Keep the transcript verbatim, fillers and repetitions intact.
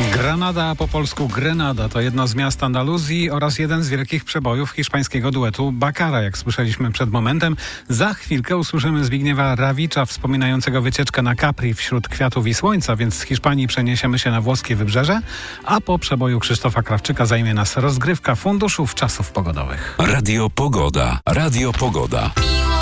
Granada, a po polsku Grenada, to jedno z miast Andaluzji oraz jeden z wielkich przebojów hiszpańskiego duetu Baccara, jak słyszeliśmy przed momentem. Za chwilkę usłyszymy Zbigniewa Rawicza wspominającego wycieczkę na Capri wśród kwiatów i słońca, więc z Hiszpanii przeniesiemy się na włoskie wybrzeże, a po przeboju Krzysztofa Krawczyka zajmie nas rozgrywka funduszów czasów pogodowych. Radio Pogoda. Radio Pogoda.